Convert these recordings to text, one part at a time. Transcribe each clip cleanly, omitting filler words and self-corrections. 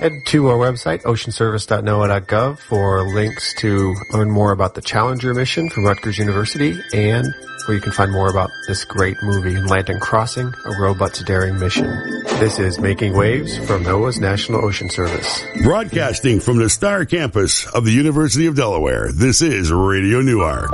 Head to our website, oceanservice.noaa.gov, for links to learn more about the Challenger mission from Rutgers University, and where you can find more about this great movie, Atlantic Crossing, A Robot's Daring Mission. This is Making Waves from NOAA's National Ocean Service. Broadcasting from the Star Campus of the University of Delaware, this is Radio Newark.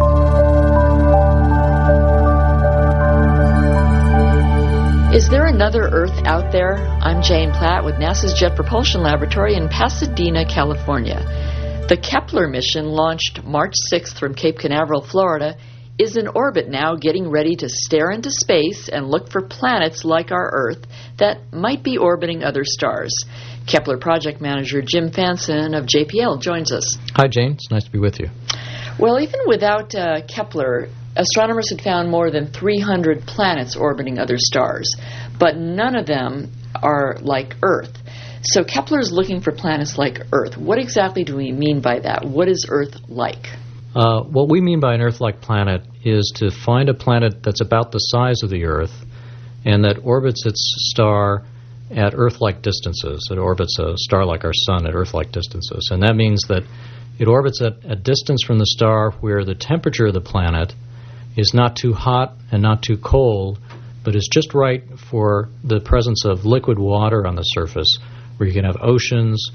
Is there another Earth out there? I'm Jane Platt with NASA's Jet Propulsion Laboratory in Pasadena, California. The Kepler mission, launched March 6th from Cape Canaveral, Florida, is in orbit now, getting ready to stare into space and look for planets like our Earth that might be orbiting other stars. Kepler project manager Jim Fanson of JPL joins us. Hi, Jane. It's nice to be with you. Well, even without Kepler, astronomers had found more than 300 planets orbiting other stars, but none of them are like Earth. So Kepler is looking for planets like Earth. What exactly do we mean by that? What is Earth like? What we mean by an Earth-like planet is to find a planet that's about the size of the Earth and that orbits its star at Earth-like distances. It orbits a star like our Sun at Earth-like distances. And that means that it orbits at a distance from the star where the temperature of the planet is not too hot and not too cold, but is just right for the presence of liquid water on the surface, where you can have oceans,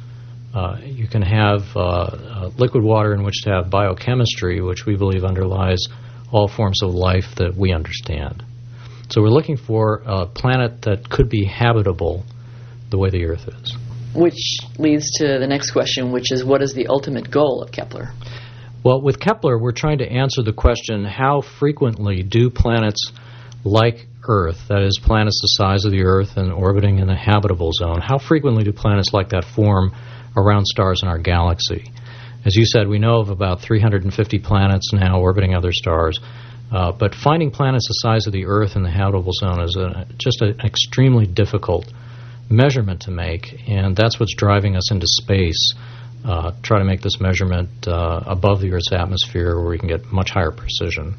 you can have liquid water in which to have biochemistry, which we believe underlies all forms of life that we understand. So we're looking for a planet that could be habitable the way the Earth is. Which leads to the next question, which is, what is the ultimate goal of Kepler? Well, with Kepler, we're trying to answer the question, how frequently do planets like Earth, that is, planets the size of the Earth and orbiting in the habitable zone, how frequently do planets like that form around stars in our galaxy? As you said, we know of about 350 planets now orbiting other stars, but finding planets the size of the Earth in the habitable zone is just an extremely difficult measurement to make, and that's what's driving us into space. Try to make this measurement above the Earth's atmosphere where we can get much higher precision.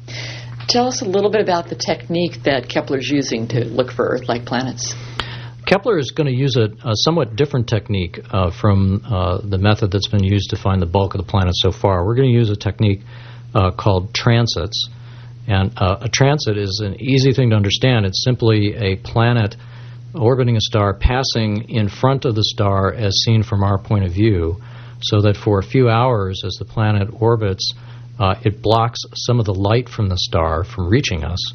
Tell us a little bit about the technique that Kepler's using to look for Earth-like planets. Kepler is going to use a somewhat different technique from the method that's been used to find the bulk of the planets so far. We're going to use a technique called transits. And a transit is an easy thing to understand. It's simply a planet orbiting a star passing in front of the star as seen from our point of view, so that for a few hours as the planet orbits, it blocks some of the light from the star from reaching us,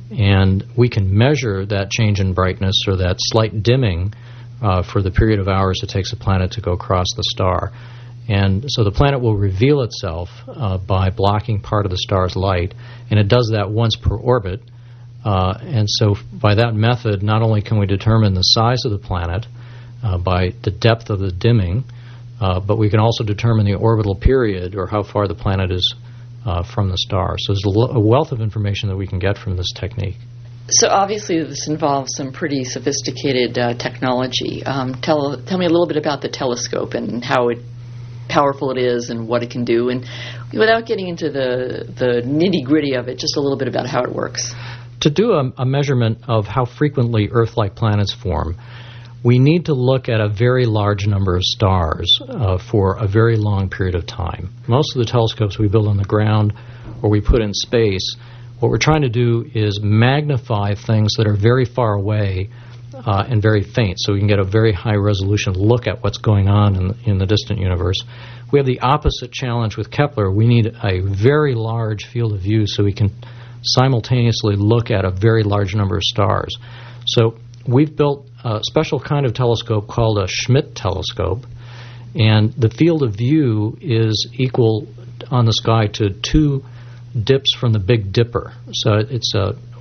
and we can measure that change in brightness or that slight dimming for the period of hours it takes a planet to go across the star. And so the planet will reveal itself by blocking part of the star's light, and it does that once per orbit. And so by that method, not only can we determine the size of the planet by the depth of the dimming, but we can also determine the orbital period, or how far the planet is from the star. So there's a wealth of information that we can get from this technique. So obviously this involves some pretty sophisticated technology. Tell me a little bit about the telescope and how powerful it is and what it can do, and without getting into the nitty-gritty of it, just a little bit about how it works. To do a measurement of how frequently Earth-like planets form, we need to look at a very large number of stars for a very long period of time. Most of the telescopes we build on the ground or we put in space, what we're trying to do is magnify things that are very far away and very faint, so we can get a very high resolution look at what's going on in the distant universe. We have the opposite challenge with Kepler. We need a very large field of view so we can simultaneously look at a very large number of stars. So we've built a special kind of telescope called a Schmidt telescope, and the field of view is equal on the sky to 2 dips from the Big Dipper. So it's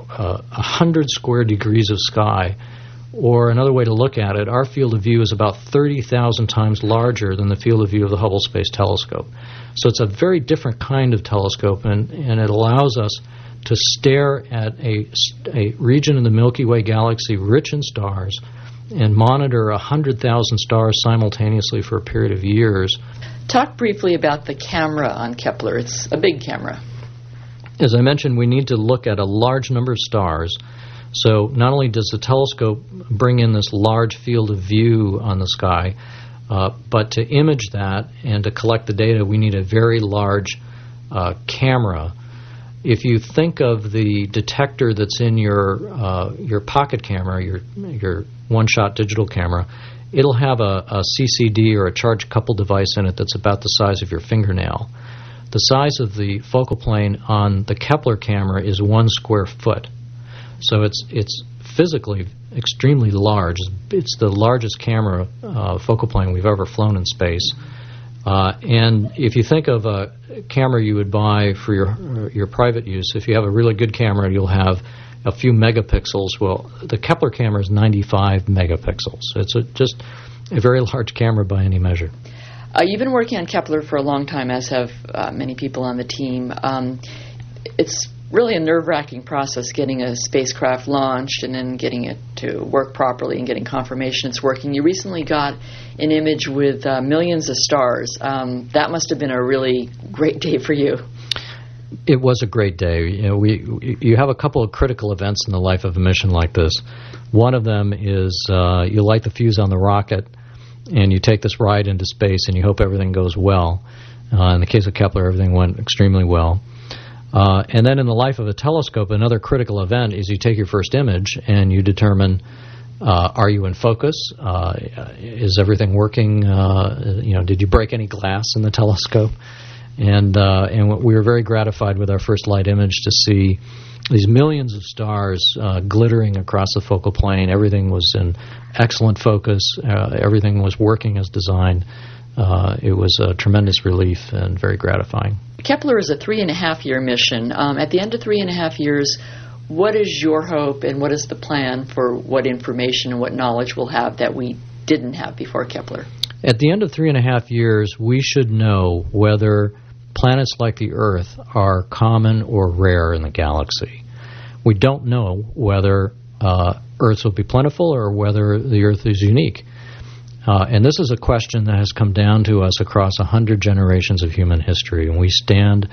100 square degrees of sky. Or another way to look at it, our field of view is about 30,000 times larger than the field of view of the Hubble Space Telescope. So it's a very different kind of telescope, and it allows us to stare at a region in the Milky Way galaxy rich in stars and monitor 100,000 stars simultaneously for a period of years. Talk briefly about the camera on Kepler. It's a big camera. As I mentioned, we need to look at a large number of stars So not only does the telescope bring in this large field of view on the sky, but to image that and to collect the data, we need a very large camera. If you think of the detector that's in your pocket camera, your one-shot digital camera, it'll have a CCD or a charge-coupled device in it that's about the size of your fingernail. The size of the focal plane on the Kepler camera is 1 square foot. So it's physically extremely large. It's the largest camera focal plane we've ever flown in space. And if you think of a camera you would buy for your private use, if you have a really good camera, you'll have a few megapixels. Well, the Kepler camera is 95 megapixels. It's just a very large camera by any measure. You've been working on Kepler for a long time, as have many people on the team. It's really a nerve-wracking process getting a spacecraft launched and then getting it to work properly and getting confirmation it's working. You recently got an image with millions of stars. That must have been a really great day for you. It was a great day. You have a couple of critical events in the life of a mission like this. One of them is you light the fuse on the rocket and you take this ride into space and you hope everything goes well. In the case of Kepler, everything went extremely well. And then in the life of a telescope, another critical event is you take your first image and you determine, are you in focus? Is everything working? Did you break any glass in the telescope? And we were very gratified with our first light image to see these millions of stars glittering across the focal plane. Everything was in excellent focus. Everything was working as designed. It was a tremendous relief and very gratifying. Kepler is a 3.5-year mission. At the end of 3.5 years, what is your hope and what is the plan for what information and what knowledge we'll have that we didn't have before Kepler? At the end of 3.5 years, we should know whether planets like the Earth are common or rare in the galaxy. We don't know whether Earths will be plentiful or whether the Earth is unique. And this is a question that has come down to us across 100 generations of human history, and we stand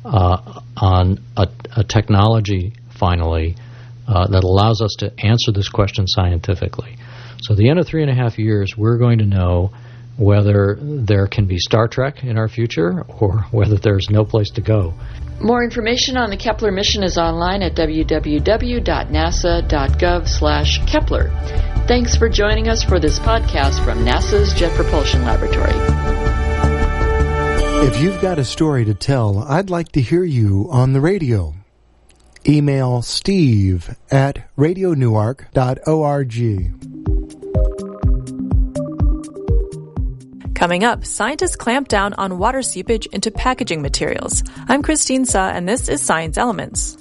on a technology, finally, that allows us to answer this question scientifically. So at the end of 3.5 years, we're going to know whether there can be Star Trek in our future or whether there's no place to go. More information on the Kepler mission is online at www.nasa.gov/Kepler. Thanks for joining us for this podcast from NASA's Jet Propulsion Laboratory. If you've got a story to tell, I'd like to hear you on the radio. Email steve@radionewark.org. Coming up, scientists clamp down on water seepage into packaging materials. I'm Christine Suh, and this is Science Elements.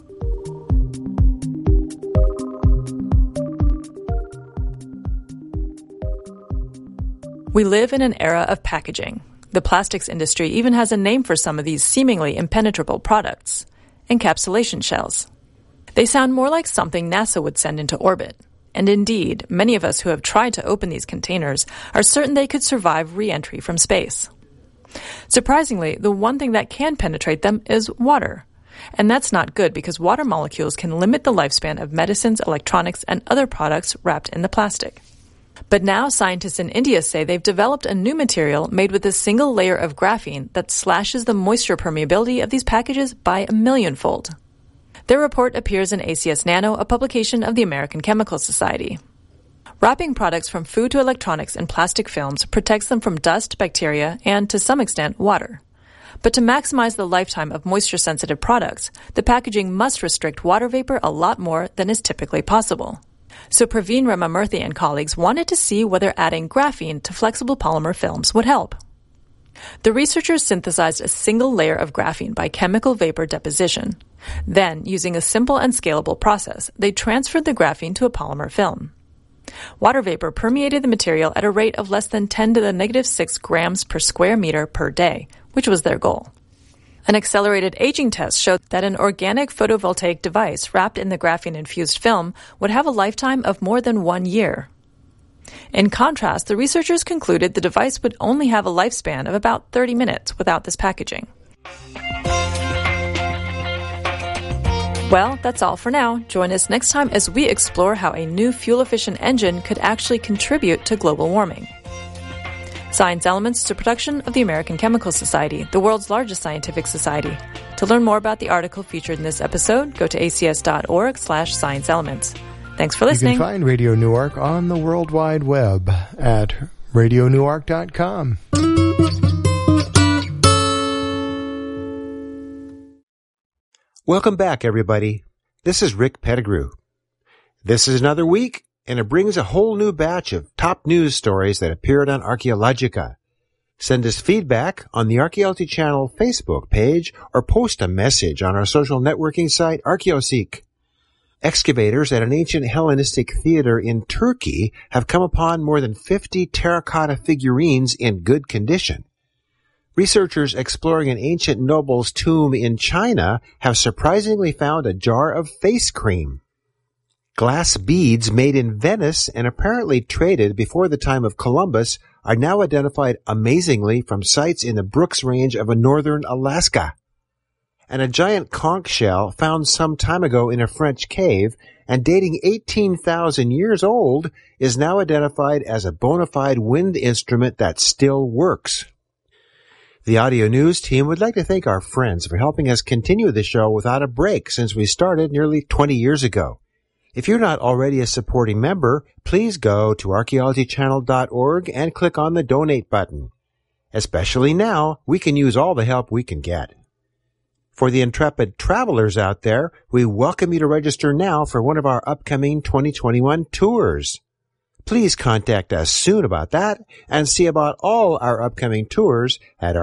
We live in an era of packaging. The plastics industry even has a name for some of these seemingly impenetrable products: encapsulation shells. They sound more like something NASA would send into orbit. And indeed, many of us who have tried to open these containers are certain they could survive re-entry from space. Surprisingly, the one thing that can penetrate them is water. And that's not good because water molecules can limit the lifespan of medicines, electronics, and other products wrapped in the plastic. But now scientists in India say they've developed a new material made with a single layer of graphene that slashes the moisture permeability of these packages by a millionfold. Their report appears in ACS Nano, a publication of the American Chemical Society. Wrapping products from food to electronics in plastic films protects them from dust, bacteria, and, to some extent, water. But to maximize the lifetime of moisture-sensitive products, the packaging must restrict water vapor a lot more than is typically possible. So Praveen Ramamurthy and colleagues wanted to see whether adding graphene to flexible polymer films would help. The researchers synthesized a single layer of graphene by chemical vapor deposition. Then, using a simple and scalable process, they transferred the graphene to a polymer film. Water vapor permeated the material at a rate of less than 10 to the negative 6 grams per square meter per day, which was their goal. An accelerated aging test showed that an organic photovoltaic device wrapped in the graphene-infused film would have a lifetime of more than 1 year. In contrast, the researchers concluded the device would only have a lifespan of about 30 minutes without this packaging. Well, that's all for now. Join us next time as we explore how a new fuel-efficient engine could actually contribute to global warming. Science Elements is a production of the American Chemical Society, the world's largest scientific society. To learn more about the article featured in this episode, go to acs.org/science elements. Thanks for listening. You can find Radio Newark on the World Wide Web at radionewark.com. Welcome back, everybody. This is Rick Pettigrew. This is another week, and it brings a whole new batch of top news stories that appeared on Archaeologica. Send us feedback on the Archaeology Channel Facebook page or post a message on our social networking site, Archaeoseek. Excavators at an ancient Hellenistic theater in Turkey have come upon more than 50 terracotta figurines in good condition. Researchers exploring an ancient noble's tomb in China have surprisingly found a jar of face cream. Glass beads made in Venice and apparently traded before the time of Columbus are now identified amazingly from sites in the Brooks Range of northern Alaska. And a giant conch shell found some time ago in a French cave and dating 18,000 years old is now identified as a bona fide wind instrument that still works. The Audio News team would like to thank our friends for helping us continue the show without a break since we started nearly 20 years ago. If you're not already a supporting member, please go to archaeologychannel.org and click on the donate button. Especially now, we can use all the help we can get. For the intrepid travelers out there, we welcome you to register now for one of our upcoming 2021 tours. Please contact us soon about that and see about all our upcoming tours at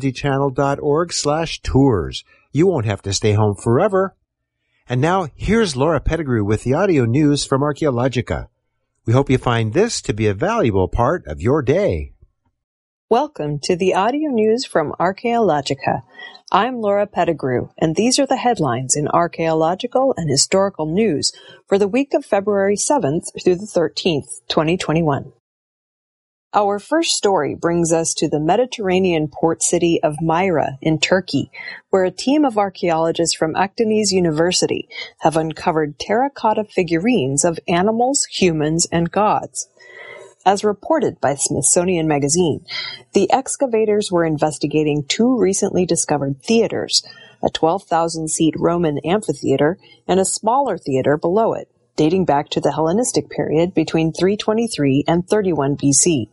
archaeologychannel.org/tours. You won't have to stay home forever. And now, here's Laura Pettigrew with the audio news from Archaeologica. We hope you find this to be a valuable part of your day. Welcome to the audio news from Archaeologica. I'm Laura Pettigrew, and these are the headlines in archaeological and historical news for the week of February 7th through the 13th, 2021. Our first story brings us to the Mediterranean port city of Myra in Turkey, where a team of archaeologists from Akdeniz University have uncovered terracotta figurines of animals, humans, and gods. As reported by Smithsonian Magazine, the excavators were investigating two recently discovered theaters, a 12,000-seat Roman amphitheater and a smaller theater below it, dating back to the Hellenistic period between 323 and 31 BC.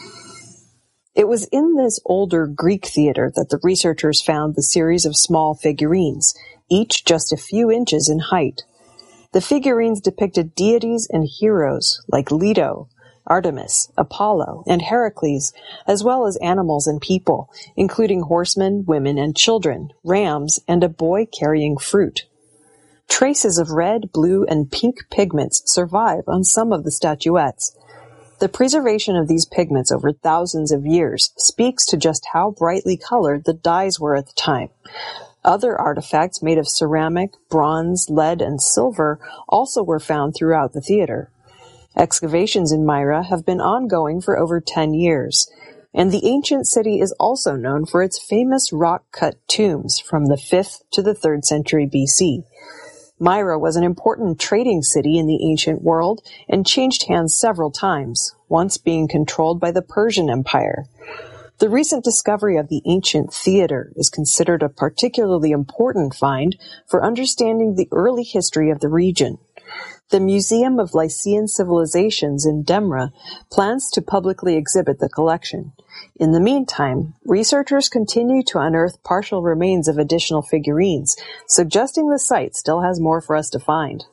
It was in this older Greek theater that the researchers found the series of small figurines, each just a few inches in height. The figurines depicted deities and heroes like Leto, Artemis, Apollo, and Heracles, as well as animals and people, including horsemen, women, and children, rams, and a boy carrying fruit. Traces of red, blue, and pink pigments survive on some of the statuettes. The preservation of these pigments over thousands of years speaks to just how brightly colored the dyes were at the time. Other artifacts made of ceramic, bronze, lead, and silver also were found throughout the theater. Excavations in Myra have been ongoing for over 10 years, and the ancient city is also known for its famous rock-cut tombs from the 5th to the 3rd century BC. Myra was an important trading city in the ancient world and changed hands several times, once being controlled by the Persian Empire. The recent discovery of the ancient theater is considered a particularly important find for understanding the early history of the region. The Museum of Lycian Civilizations in Demre plans to publicly exhibit the collection. In the meantime, researchers continue to unearth partial remains of additional figurines, suggesting the site still has more for us to find.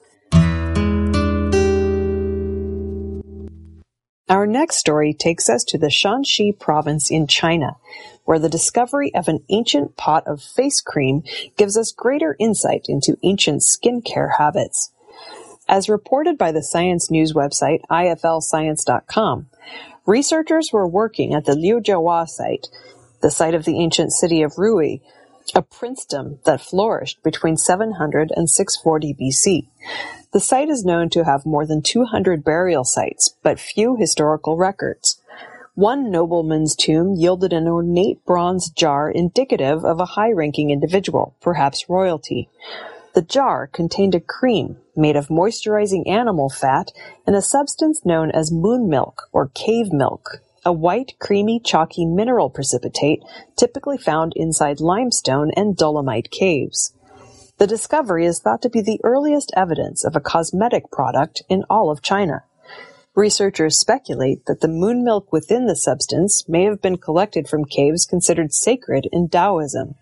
Our next story takes us to the Shanxi province in China, where the discovery of an ancient pot of face cream gives us greater insight into ancient skincare habits. As reported by the science news website iflscience.com, researchers were working at the Liujiahua site, the site of the ancient city of Rui, a princedom that flourished between 700 and 640 BC. The site is known to have more than 200 burial sites, but few historical records. One nobleman's tomb yielded an ornate bronze jar indicative of a high-ranking individual, perhaps royalty. The jar contained a cream made of moisturizing animal fat and a substance known as moon milk or cave milk, a white, creamy, chalky mineral precipitate typically found inside limestone and dolomite caves. The discovery is thought to be the earliest evidence of a cosmetic product in all of China. Researchers speculate that the moon milk within the substance may have been collected from caves considered sacred in Taoism.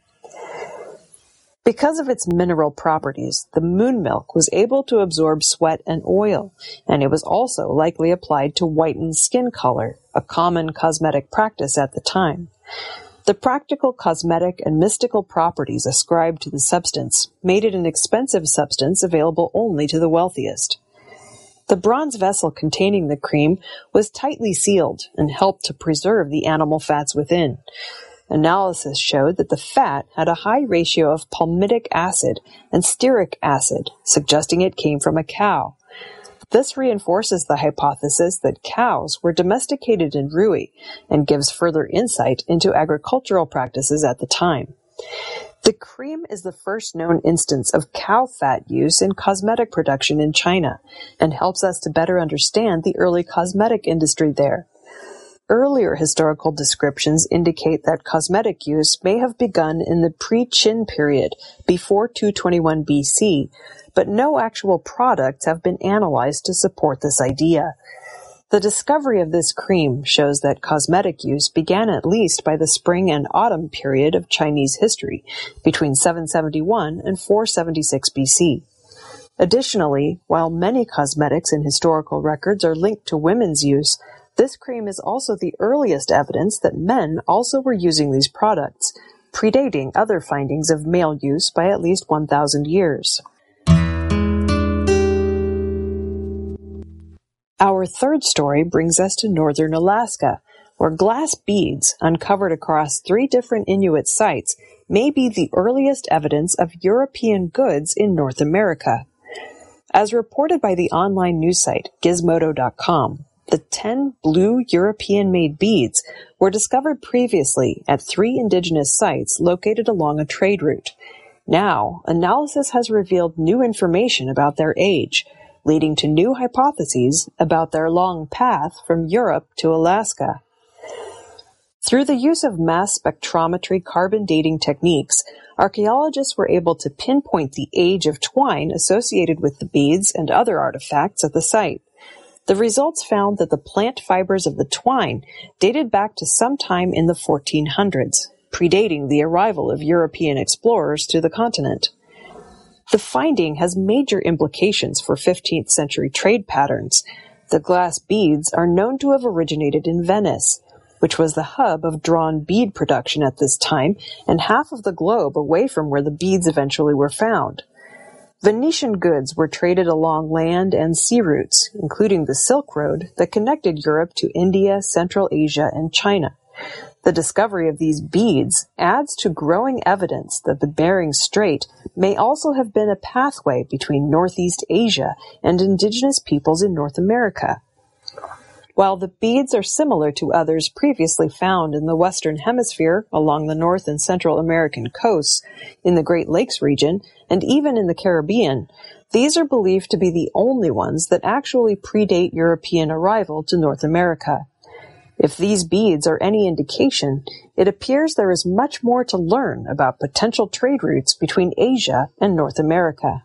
Because of its mineral properties, the moon milk was able to absorb sweat and oil, and it was also likely applied to whiten skin color, a common cosmetic practice at the time. The practical cosmetic and mystical properties ascribed to the substance made it an expensive substance available only to the wealthiest. The bronze vessel containing the cream was tightly sealed and helped to preserve the animal fats within. Analysis showed that the fat had a high ratio of palmitic acid and stearic acid, suggesting it came from a cow. This reinforces the hypothesis that cows were domesticated in Rui and gives further insight into agricultural practices at the time. The cream is the first known instance of cow fat use in cosmetic production in China and helps us to better understand the early cosmetic industry there. Earlier historical descriptions indicate that cosmetic use may have begun in the pre-Qin period, before 221 BC, but no actual products have been analyzed to support this idea. The discovery of this cream shows that cosmetic use began at least by the spring and autumn period of Chinese history, between 771 and 476 BC. Additionally, while many cosmetics in historical records are linked to women's use, this cream is also the earliest evidence that men also were using these products, predating other findings of male use by at least 1,000 years. Our third story brings us to northern Alaska, where glass beads uncovered across 3 different Inuit sites may be the earliest evidence of European goods in North America. As reported by the online news site Gizmodo.com, the 10 blue European-made beads were discovered previously at 3 indigenous sites located along a trade route. Now, analysis has revealed new information about their age, leading to new hypotheses about their long path from Europe to Alaska. Through the use of mass spectrometry carbon dating techniques, archaeologists were able to pinpoint the age of twine associated with the beads and other artifacts at the site. The results found that the plant fibers of the twine dated back to sometime in the 1400s, predating the arrival of European explorers to the continent. The finding has major implications for 15th century trade patterns. The glass beads are known to have originated in Venice, which was the hub of drawn bead production at this time and half of the globe away from where the beads eventually were found. Venetian goods were traded along land and sea routes, including the Silk Road that connected Europe to India, Central Asia, and China. The discovery of these beads adds to growing evidence that the Bering Strait may also have been a pathway between Northeast Asia and indigenous peoples in North America. While the beads are similar to others previously found in the Western Hemisphere along the North and Central American coasts, in the Great Lakes region, and even in the Caribbean, these are believed to be the only ones that actually predate European arrival to North America. If these beads are any indication, it appears there is much more to learn about potential trade routes between Asia and North America.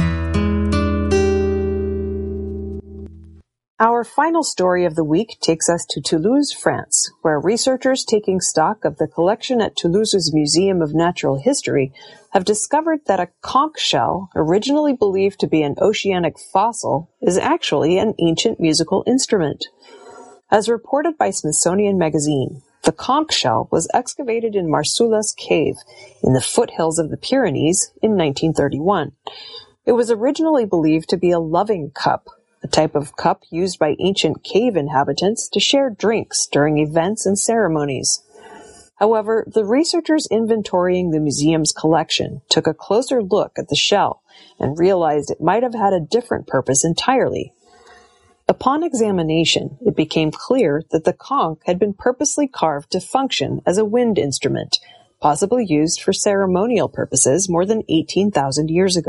Our final story of the week takes us to Toulouse, France, where researchers taking stock of the collection at Toulouse's Museum of Natural History have discovered that a conch shell, originally believed to be an oceanic fossil, is actually an ancient musical instrument. As reported by Smithsonian Magazine, the conch shell was excavated in Marsoulas Cave in the foothills of the Pyrenees in 1931. It was originally believed to be a loving cup, a type of cup used by ancient cave inhabitants to share drinks during events and ceremonies. However, the researchers inventorying the museum's collection took a closer look at the shell and realized it might have had a different purpose entirely. Upon examination, it became clear that the conch had been purposely carved to function as a wind instrument, possibly used for ceremonial purposes more than 18,000 years ago.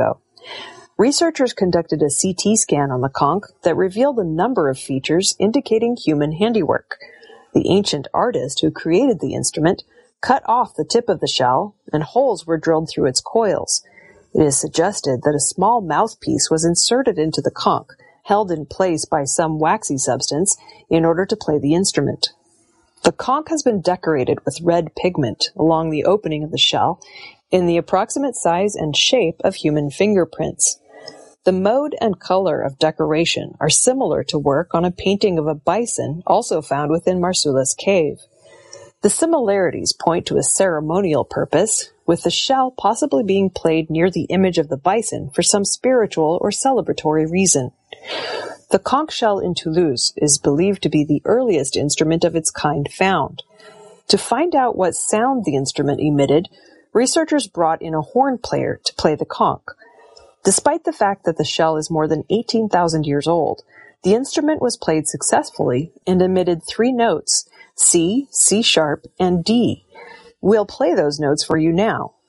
Researchers conducted a CT scan on the conch that revealed a number of features indicating human handiwork. The ancient artist who created the instrument cut off the tip of the shell, and holes were drilled through its coils. It is suggested that a small mouthpiece was inserted into the conch, held in place by some waxy substance, in order to play the instrument. The conch has been decorated with red pigment along the opening of the shell in the approximate size and shape of human fingerprints. The mode and color of decoration are similar to work on a painting of a bison also found within Marsulis Cave. The similarities point to a ceremonial purpose, with the shell possibly being played near the image of the bison for some spiritual or celebratory reason. The conch shell in Toulouse is believed to be the earliest instrument of its kind found. To find out what sound the instrument emitted, researchers brought in a horn player to play the conch. Despite the fact that the shell is more than 18,000 years old, the instrument was played successfully and emitted 3 notes, C, C sharp, and D. We'll play those notes for you now.